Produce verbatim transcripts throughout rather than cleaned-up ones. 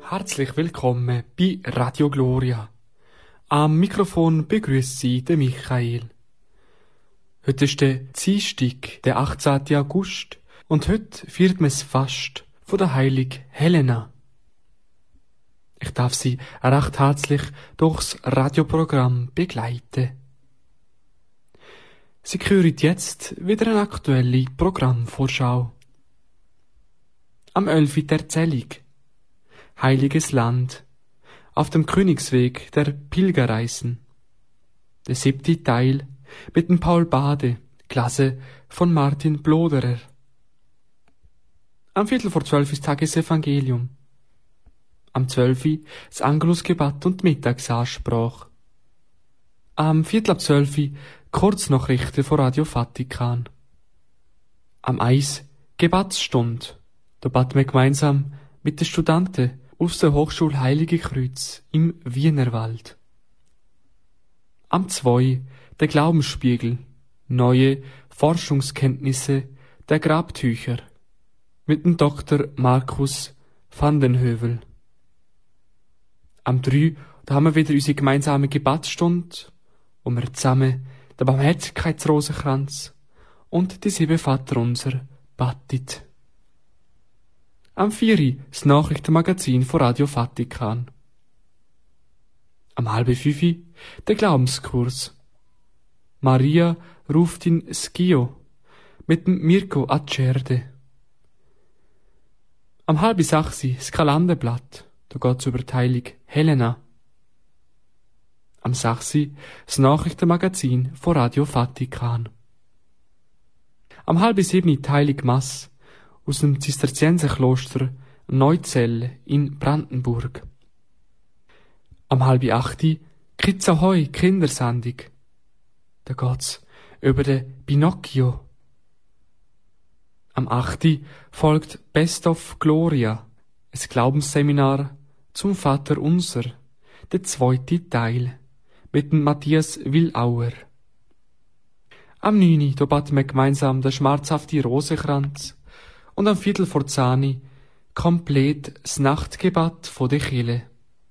Herzlich willkommen bei Radio Gloria. Am Mikrofon begrüßt Sie der Michael. Heute ist der Dienstag, der achtzehnten August, und heute feiert man das Fast von der Heiligen Helena. Ich darf Sie recht herzlich durchs Radioprogramm begleiten. Sie hören jetzt wieder eine aktuelle Programmvorschau. Am elften die Erzählung Heiliges Land auf dem Königsweg der Pilgerreisen. Der siebte Teil mit dem Paul Bade, Klasse von Martin Bloderer. Am Viertel vor zwölf ist Tagesevangelium. Am zwölfi das Angelusgebet und Mittagsansprache. Am Viertel ab zwölfi Kurznachrichten von Radio Vatikan. Am eins Gebetsstunde. Da beten wir gemeinsam mit den Studenten aus der Hochschule Heilige Kreuz im Wienerwald. Am zwei der Glaubensspiegel. Neue Forschungskenntnisse der Grabtücher. Mit dem Doktor Markus van den Heuvel. Am drei da haben wir wieder unsere gemeinsame Gebetsstunde, wo wir zusammen den Barmherzigkeitsrosenkranz und die sieben Vaterunser betet. Am vier das Nachrichtenmagazin von Radio Vatikan. Am halb fünf der Glaubenskurs. Maria ruft in Schio mit dem Mirko Acerde. Am halb sechs das Kalenderblatt. Da geht's über die Heilige Helena. Am sechs das Nachrichtenmagazin von Radio Vatikan. Am halb sieben die Heilige Mass aus dem Zisterzienserkloster Neuzell in Brandenburg. Am halb acht Kids Ahoi Kindersendung. Da geht's über den Pinocchio. Am acht folgt Best of Gloria, ein Glaubensseminar zum Vater Unser, der zweite Teil, mit dem Matthias Willauer. Am neun da beten wir gemeinsam den schmerzhaften Rosenkranz und am Viertel vor zehn komplett das Nachtgebet von der Kirche.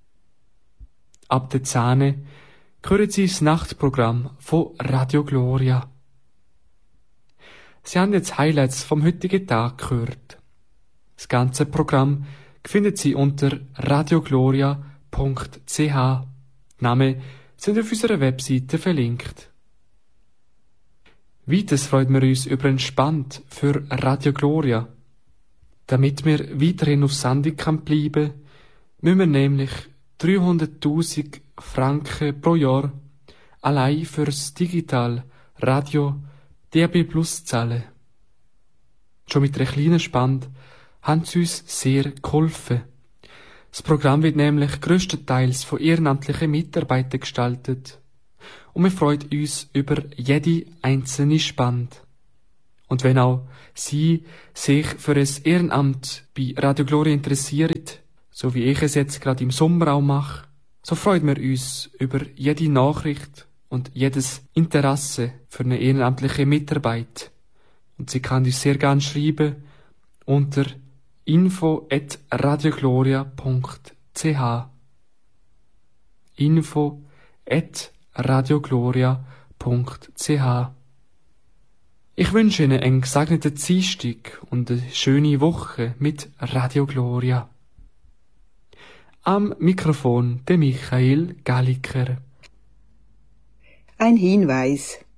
Ab der zehn hören Sie das Nachtprogramm von Radio Gloria. Sie haben jetzt Highlights vom heutigen Tag gehört. Das ganze Programm finden Sie unter radiogloria punkt c h. Die Namen sind auf unserer Webseite verlinkt. Weiters freuen wir uns über ein Spand für Radio Gloria. Damit wir weiterhin auf Sendung kann bleiben, müssen wir nämlich dreihunderttausend Franken pro Jahr allein fürs Digital Radio D A B Plus zahlen. Schon mit einer kleinen Spende haben sie uns sehr geholfen. Das Programm wird nämlich grösstenteils von ehrenamtlichen Mitarbeitern gestaltet. Und wir freuen uns über jede einzelne Spende. Und wenn auch Sie sich für ein Ehrenamt bei Radio Gloria interessieren, so wie ich es jetzt gerade im Sommer auch mache, so freuen wir uns über jede Nachricht und jedes Interesse für eine ehrenamtliche Mitarbeit. Und Sie kann uns sehr gerne schreiben unter info at radiogloria punkt c h. info at radiogloria punkt c h. Ich wünsche Ihnen einen gesegneten Dienstag und eine schöne Woche mit Radio Gloria. Am Mikrofon der Michael Galliker. Ein Hinweis.